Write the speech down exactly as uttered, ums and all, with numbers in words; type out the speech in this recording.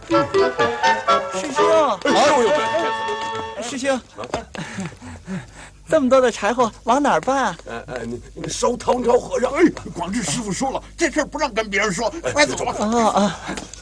师兄， 哎呦呦！ 师兄，这么多的柴火往哪儿搬啊？ 呃呃，你你烧唐朝和尚。 哎，广智师傅说了，这事儿不让跟别人说，快走吧。 啊啊！